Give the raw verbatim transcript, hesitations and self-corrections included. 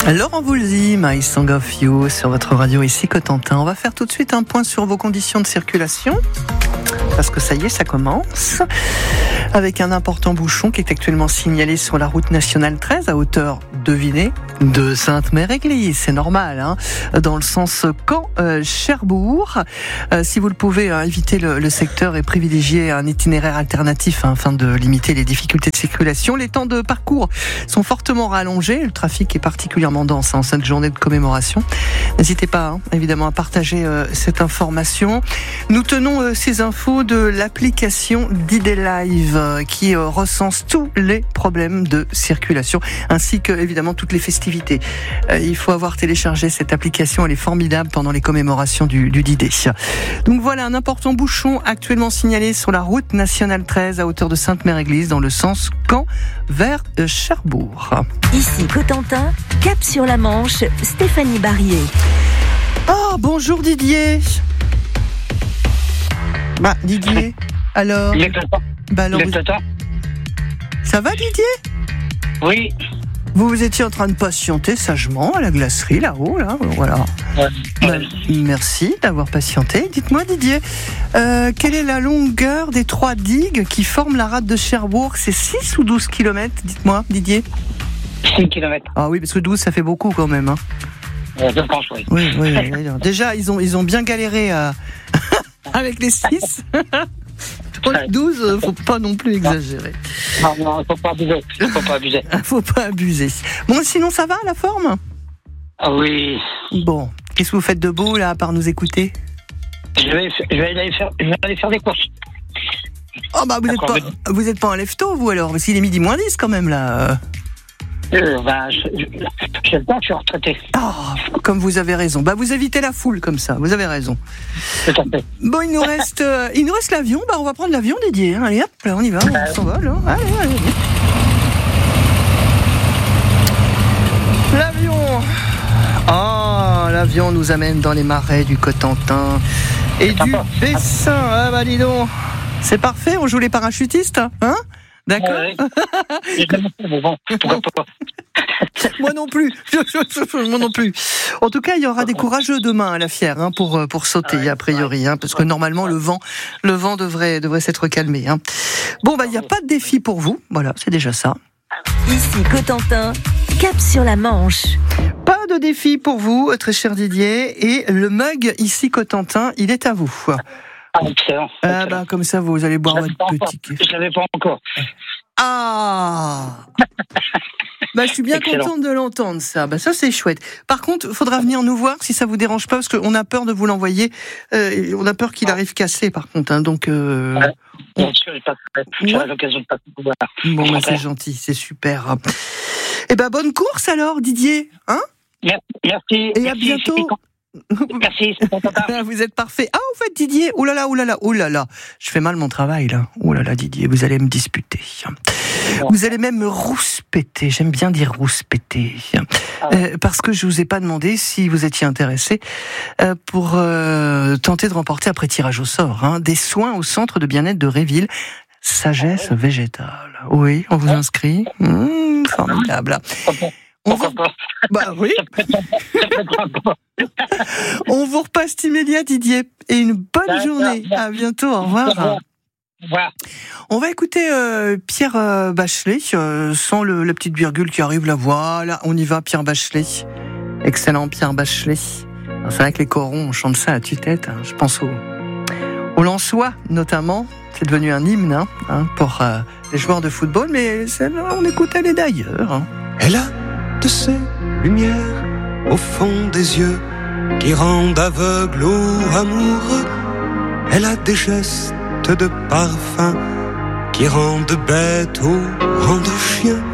Laurent Voulzy, My Song of You sur votre radio ici Cotentin. On va faire tout de suite un point sur vos conditions de circulation. Parce que ça y est, ça commence. Avec un important bouchon qui est actuellement signalé sur la route nationale treize à hauteur, devinez, de Sainte-Mère-Église. C'est normal, hein, dans le sens Caen-Cherbourg. Euh, si vous le pouvez, hein, éviter le, le secteur et privilégier un itinéraire alternatif hein, afin de limiter les difficultés de circulation. Les temps de parcours sont fortement rallongés. Le trafic est particulièrement dense hein, en cette journée de commémoration. N'hésitez pas, hein, évidemment, à partager euh, cette information. Nous tenons euh, ces infos de l'application d'I D Live euh, qui euh, recense tous les problèmes de circulation ainsi que, évidemment, toutes les festivités. Euh, il faut avoir téléchargé cette application. Elle est formidable pendant les commémorations du, du D-Day. Donc voilà, un important bouchon actuellement signalé sur la route nationale treize à hauteur de Sainte-Mère-Église dans le sens Caen vers Cherbourg. Ici Cotentin, cap sur la Manche, Stéphanie Barrier. Oh, bonjour Didier. Bah, Didier, alors Il est temps. bah, alors Il est vous... temps. Ça va Didier? Oui. Vous vous étiez en train de patienter sagement à la glacerie là-haut, là, voilà. Ouais. Bah, merci d'avoir patienté. Dites-moi Didier, euh, quelle est la longueur des trois digues qui forment la rade de Cherbourg? C'est six ou douze kilomètres? Dites-moi Didier. six kilomètres. Ah oui, parce que douze ça fait beaucoup quand même. Hein. Euh, je pense, oui. Oui, oui, oui, oui. Déjà, ils ont, ils ont bien galéré à... avec les six. douze, faut pas non plus exagérer. Non, non, faut pas abuser. Faut pas abuser. Faut pas abuser. Bon, sinon, ça va, la forme? Ah oui. Bon, qu'est-ce que vous faites de beau, là, à part nous écouter? Je vais, je vais aller faire, je vais aller faire des courses. Oh, bah, vous êtes pas, vous êtes pas un lève-tôt, vous, alors? Parce qu'il est midi moins dix, quand même, là. Euh, bah, je, je, j'ai le temps, je suis retraité. Oh, comme vous avez raison. Bah, vous évitez la foule, comme ça. Vous avez raison. Tout à fait. Bon, il nous reste, euh, il nous reste l'avion. Bah, on va prendre l'avion, Didier. Hein. Allez, hop, là, on y va. On s'envole. Hein. Allez, allez. L'avion. Ah, oh, l'avion nous amène dans les marais du Cotentin et C'est du sympa. Bessin. Ah, bah, dis donc. C'est parfait. On joue les parachutistes, hein? D'accord. Ouais, ouais. Mais bon, pourquoi pas. Moi non plus. Moi non plus. En tout cas, il y aura des courageux demain à la Fière hein, pour pour sauter ouais, a priori, hein, parce que normalement le vent le vent devrait devrait s'être calmé. Hein. Bon bah il y a pas de défi pour vous. Voilà, c'est déjà ça. Ici Cotentin, cap sur la Manche. Pas de défi pour vous, très cher Didier, et le mug ici Cotentin, il est à vous. Ah, excellent. Ah bah comme ça vous allez boire votre petit café. Je l'avais pas encore. Ah. Bah, je suis bien Excellent. contente de l'entendre, ça. Bah, ça, c'est chouette. Par contre, il faudra venir nous voir si ça vous dérange pas, parce qu'on a peur de vous l'envoyer. Euh, on a peur qu'il arrive cassé, par contre. Hein, donc, euh, ouais, bien sûr, je passerai. J'aurai l'occasion de passer pour voir. Bon, bah, c'est gentil, c'est super. Eh ben, bonne course alors, Didier. Hein? Merci. Et merci, à bientôt. Merci, c'est bon, papa. Vous êtes parfait. Ah, en fait, Didier, oh là là, oh là là, oh là là, je fais mal mon travail, là. Oh là là, Didier, vous allez me disputer. Vous allez même me rouspéter. J'aime bien dire rouspéter. Ah ouais. euh, parce que je vous ai pas demandé si vous étiez intéressé euh, pour euh, tenter de remporter, après tirage au sort, hein, des soins au centre de bien-être de Réville. Sagesse ah ouais. végétale. Oui, on vous inscrit. Mmh, formidable. On vous... Bah oui. On vous repasse immédiat, Didier. Et une bonne journée. À bientôt. Au revoir. Voilà. On va écouter euh, Pierre euh, Bachelet, euh, sans le, la petite virgule qui arrive là. Voilà, on y va, Pierre Bachelet. Excellent, Pierre Bachelet. C'est vrai que les corons, on chante ça à tue-tête. Hein. Je pense au, au Lensois, notamment. C'est devenu un hymne hein, hein, pour euh, les joueurs de football, mais on écoute elle d'ailleurs. Hein. Elle a de ces lumières au fond des yeux qui rendent aveugle ou amoureux. Elle a des gestes de parfum qui rendent bête ou rendent chien.